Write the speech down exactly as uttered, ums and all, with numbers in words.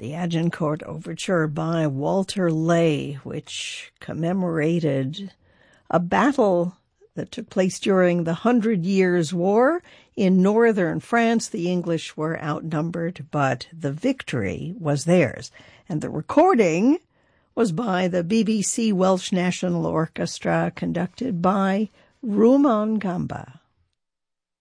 the Agincourt Overture by Walter Lay, which commemorated a battle that took place during the Hundred Years' War. In northern France, the English were outnumbered, but the victory was theirs. And the recording was by the B B C Welsh National Orchestra, conducted by Rumon Gamba.